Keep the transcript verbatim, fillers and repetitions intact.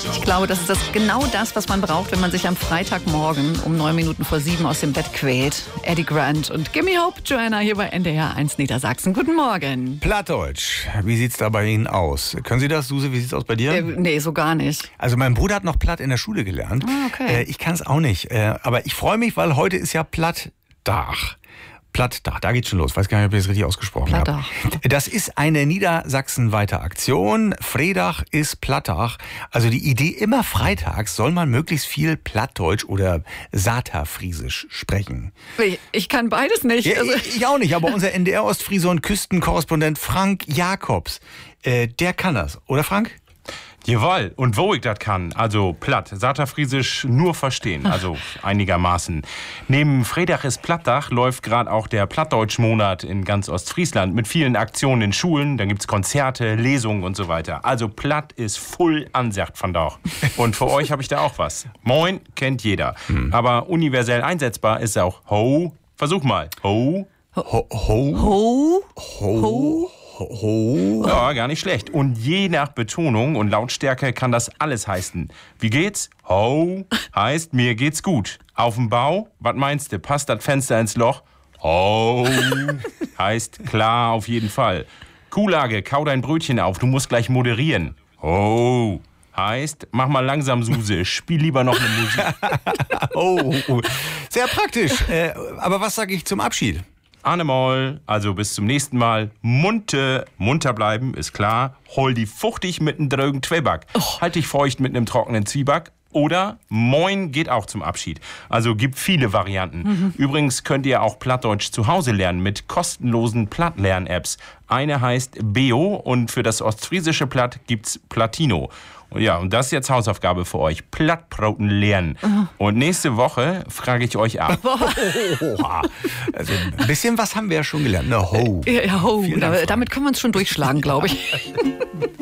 Ich glaube, das ist das genau das, was man braucht, wenn man sich am Freitagmorgen um neun Minuten vor sieben aus dem Bett quält. Eddie Grant und Gimme Hope, Joanna hier bei N D R eins Niedersachsen. Guten Morgen. Plattdeutsch, wie sieht's da bei Ihnen aus? Können Sie das, Suse, wie sieht's aus bei dir? Äh, nee, so gar nicht. Also mein Bruder hat noch Platt in der Schule gelernt. Ah, okay. Äh, ich kann es auch nicht. Äh, aber ich freue mich, weil heute ist ja Plattdach. Plattdach, da geht's schon los. Weiß gar nicht, ob ich das richtig ausgesprochen habe. Plattdach. Das ist eine niedersachsenweite Aktion. Freitag ist Plattdach. Also die Idee, immer freitags soll man möglichst viel Plattdeutsch oder Saterfriesisch sprechen. Ich, ich kann beides nicht. Ja, Also, ich, ich auch nicht, aber unser N D R-Ostfriese und Küstenkorrespondent Frank Jakobs, äh, der kann das. Oder Frank? Jawohl, und wo ich das kann, also platt, Saterfriesisch nur verstehen, also einigermaßen. Neben Freitag ist Plattdach läuft gerade auch der Plattdeutschmonat in ganz Ostfriesland mit vielen Aktionen in Schulen, dann gibt's Konzerte, Lesungen und so weiter. Also platt ist voll ansacht von da. Und für euch habe ich da auch was. Moin kennt jeder, hm. aber universell einsetzbar ist auch ho. Versuch mal. Ho. Ho. Ho. Ho. Ho. Ho. Ho. Ja, gar nicht schlecht. Und je nach Betonung und Lautstärke kann das alles heißen. Wie geht's? Ho heißt, mir geht's gut. Auf dem Bau? Was meinst du? Passt das Fenster ins Loch? Ho heißt klar, auf jeden Fall. Kuhlage, kau dein Brötchen auf, du musst gleich moderieren. Ho heißt, mach mal langsam, Suse, spiel lieber noch eine Musik. Oh, sehr praktisch. Äh, aber was sage ich zum Abschied? Annemol, also bis zum nächsten Mal. Munter, munter bleiben, ist klar. Hol die fuchtig mit einem drögen Zwieback. Oh. Halt dich feucht mit einem trockenen Zwieback. Oder Moin geht auch zum Abschied. Also gibt viele Varianten. Mhm. Übrigens könnt ihr auch Plattdeutsch zu Hause lernen mit kostenlosen Plattlern-Apps. Eine heißt Beo und für das ostfriesische Platt gibt's Platino. Und ja, und das ist jetzt Hausaufgabe für euch. Plattbroten lernen. Mhm. Und nächste Woche frage ich euch ab. Also ein bisschen was haben wir ja schon gelernt. Ne, ho. Ja, ho. Damit können wir uns schon durchschlagen, glaube ich.